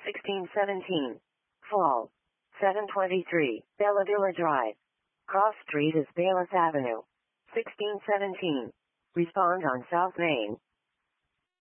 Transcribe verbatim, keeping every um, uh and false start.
sixteen seventeen. Fall. seven twenty-three. Belladilla Drive. Cross Street is Bayless Avenue. sixteen seventeen. Respond on South Main.